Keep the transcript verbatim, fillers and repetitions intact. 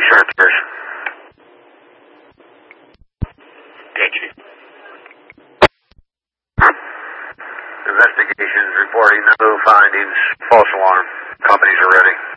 Sharp first. Thank you. Investigations reporting no findings. False alarm. Companies are ready.